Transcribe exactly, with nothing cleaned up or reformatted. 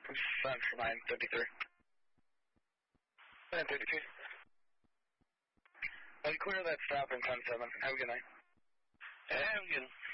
Central nine thirty-three. nine thirty-three. I'll clear that stop in ten seven. Have a good night. Have a good